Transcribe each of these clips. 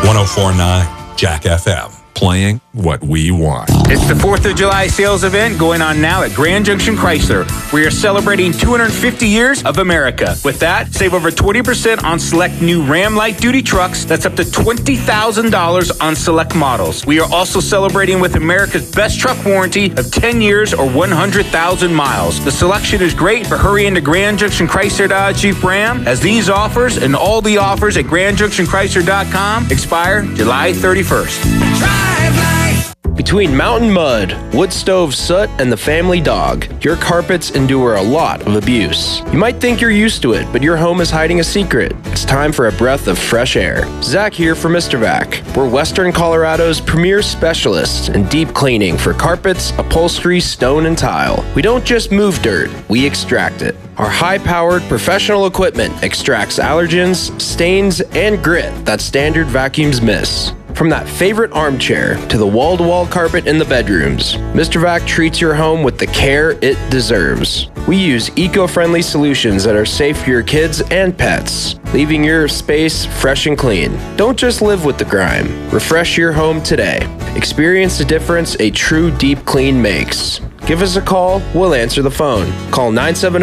104.9 Jack FM. Playing what we want. It's the 4th of July sales event going on now at Grand Junction Chrysler. We are celebrating 250 years of America. With that, save over 20% on select new Ram light duty trucks. That's up to $20,000 on select models. We are also celebrating with America's best truck warranty of 10 years or 100,000 miles. The selection is great, but hurry into Grand Junction Chrysler Dodge Jeep Ram, as these offers and all the offers at GrandJunctionChrysler.com expire July 31st. Between mountain mud, wood stove soot, and the family dog, your carpets endure a lot of abuse. You might think you're used to it, but your home is hiding a secret. It's time for a breath of fresh air. Zach here for Mr. Vac. We're Western Colorado's premier specialists in deep cleaning for carpets, upholstery, stone, and tile. We don't just move dirt, we extract it. Our high-powered professional equipment extracts allergens, stains, and grit that standard vacuums miss. From that favorite armchair to the wall-to-wall carpet in the bedrooms, Mr. Vac treats your home with the care it deserves. We use eco-friendly solutions that are safe for your kids and pets, leaving your space fresh and clean. Don't just live with the grime. Refresh your home today. Experience the difference a true deep clean makes. Give us a call, we'll answer the phone. Call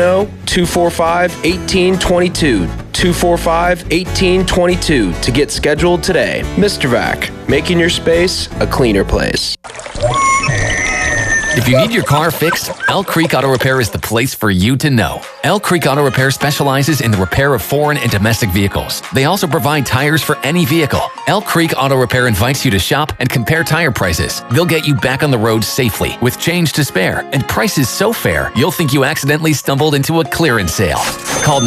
970-245-1822. 245-1822 to get scheduled today. Mr. Vac, making your space a cleaner place. If you need your car fixed, Elk Creek Auto Repair is the place for you to know. Elk Creek Auto Repair specializes in the repair of foreign and domestic vehicles. They also provide tires for any vehicle. Elk Creek Auto Repair invites you to shop and compare tire prices. They'll get you back on the road safely with change to spare and prices so fair you'll think you accidentally stumbled into a clearance sale. Call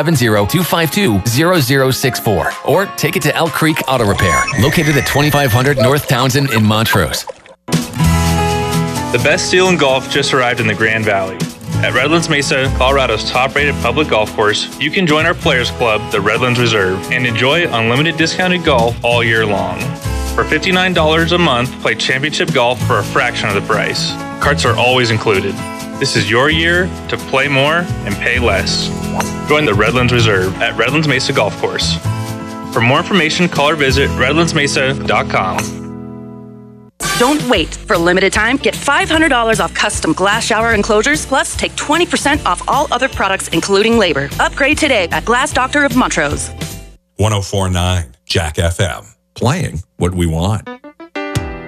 970-252-0064 or take it to Elk Creek Auto Repair, located at 2500 North Townsend in Montrose. The best deal in golf just arrived in the Grand Valley. At Redlands Mesa, Colorado's top-rated public golf course, you can join our Players Club, the Redlands Reserve, and enjoy unlimited discounted golf all year long. For $59 a month, play championship golf for a fraction of the price. Carts are always included. This is your year to play more and pay less. Join the Redlands Reserve at Redlands Mesa Golf Course. For more information, call or visit redlandsmesa.com. Don't wait. For a limited time, get $500 off custom glass shower enclosures, plus take 20% off all other products, including labor. Upgrade today at Glass Doctor of Montrose. 104.9 Jack FM. Playing what we want.